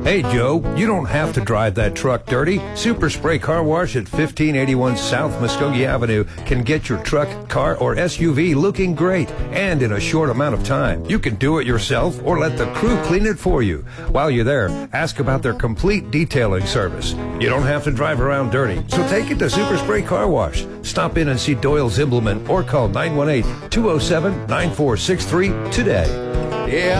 Hey, Joe, you don't have to drive that truck dirty. Super Spray Car Wash at 1581 South Muskogee Avenue can get your truck, car, or SUV looking great and in a short amount of time. You can do it yourself or let the crew clean it for you. While you're there, ask about their complete detailing service. You don't have to drive around dirty, so take it to Super Spray Car Wash. Stop in and see Doyle Zimbelman or call 918-207-9463 today. Yeah,